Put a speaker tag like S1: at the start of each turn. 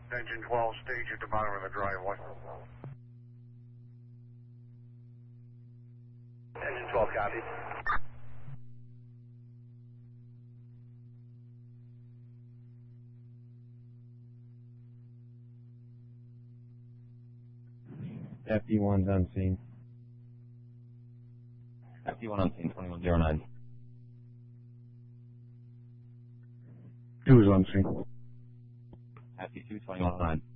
S1: Engine 12, stage at the bottom of the driveway.
S2: Engine 12 copies.
S3: FD1's on scene.
S4: FD1 on scene, 2109.
S3: 2 is on scene.
S4: FD2, 2109.